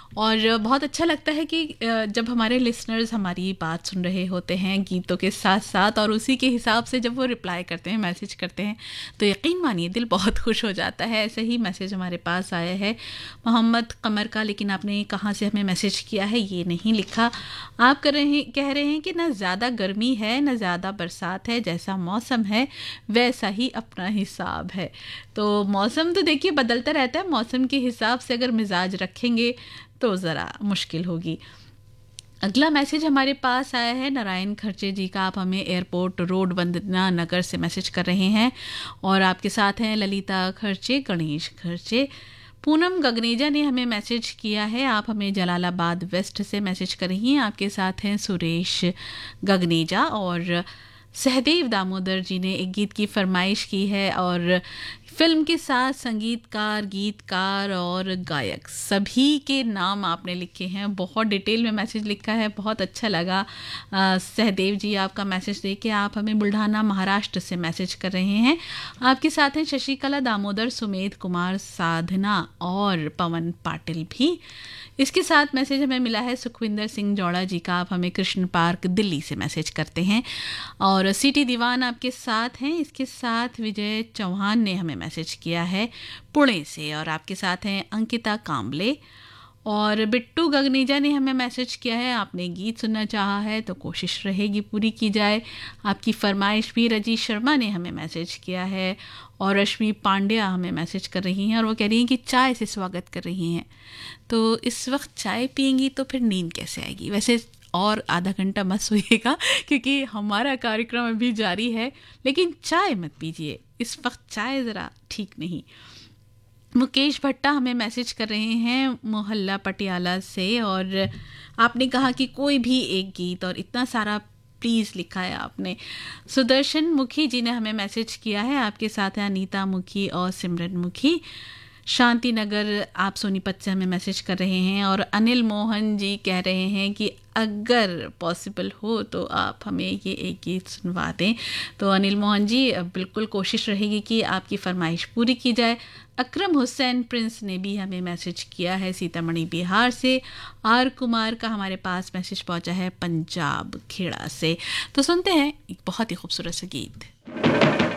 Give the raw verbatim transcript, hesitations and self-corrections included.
और बहुत अच्छा लगता है कि अ, जब हमारे लिसनर्स हमारी बात सुन रहे होते हैं गीतों के साथ साथ, और उसी के हिसाब से जब वो रिप्लाई करते हैं, मैसेज करते हैं, तो यकीन मानिए दिल बहुत खुश हो जाता है। ऐसे ही मैसेज हमारे पास आया है मोहम्मद कमर का, लेकिन आपने कहाँ से हमें मैसेज किया है ये नहीं लिखा। आप कर रहे कह रहे हैं कि ना ज़्यादा गर्मी है ना ज़्यादा बरसात है, जैसा मौसम है वैसा ही अपना हिसाब है। तो मौसम तो देखिए बदलता रहता है, मौसम के हिसाब से अगर मिजाज रखेंगे तो ज़रा मुश्किल होगी। अगला मैसेज हमारे पास आया है नारायण खर्चे जी का। आप हमें एयरपोर्ट रोड वंदना नगर से मैसेज कर रहे हैं, और आपके साथ हैं ललिता खर्चे, गणेश खर्चे। पूनम गगनेजा ने हमें मैसेज किया है, आप हमें जलालाबाद वेस्ट से मैसेज कर रही हैं। आपके साथ हैं सुरेश गगनेजा, और सहदेव दामोदर जी ने एक गीत की फरमाइश की है, और फिल्म के साथ संगीतकार, गीतकार और गायक सभी के नाम आपने लिखे हैं। बहुत डिटेल में मैसेज लिखा है, बहुत अच्छा लगा। आ, सहदेव जी आपका मैसेज देके आप हमें बुल्ढाना महाराष्ट्र से मैसेज कर रहे हैं। आपके साथ हैं शशिकला दामोदर, सुमेध कुमार, साधना और पवन पाटिल भी। इसके साथ मैसेज हमें मिला है सुखविंदर सिंह जौड़ा जी का। आप हमें कृष्ण पार्क दिल्ली से मैसेज करते हैं, और सिटी दीवान आपके साथ हैं। इसके साथ विजय चौहान ने हमें मैसेज किया है पुणे से, और आपके साथ हैं अंकिता कांबले, और बिट्टू गगनेजा ने हमें मैसेज किया है। आपने गीत सुनना चाहा है तो कोशिश रहेगी पूरी की जाए। आपकी फरमाइश भी रजी शर्मा ने हमें मैसेज किया है, और रश्मि पांड्या हमें मैसेज कर रही हैं, और वो कह रही हैं कि चाय से स्वागत कर रही हैं। तो इस वक्त चाय पियेंगी तो फिर नींद कैसे आएगी? वैसे और आधा घंटा मत सोइएगा क्योंकि हमारा कार्यक्रम अभी जारी है, लेकिन चाय मत पीजिए इस वक्त, चाय ज़रा ठीक नहीं। मुकेश भट्टा हमें मैसेज कर रहे हैं मोहल्ला पटियाला से, और आपने कहा कि कोई भी एक गीत, और इतना सारा प्लीज़ लिखा है आपने। सुदर्शन मुखी जी ने हमें मैसेज किया है। आपके साथ हैं अनीता मुखी और सिमरन मुखी। शांति नगर आप सोनीपत से हमें मैसेज कर रहे हैं, और अनिल मोहन जी कह रहे हैं कि अगर पॉसिबल हो तो आप हमें ये एक गीत सुनवा दें। तो अनिल मोहन जी बिल्कुल कोशिश रहेगी कि आपकी फरमाइश पूरी की जाए। अकरम हुसैन प्रिंस ने भी हमें मैसेज किया है सीतामढ़ी बिहार से। आर कुमार का हमारे पास मैसेज पहुंचा है पंजाब खेड़ा से। तो सुनते हैं एक बहुत ही खूबसूरत सा गीत।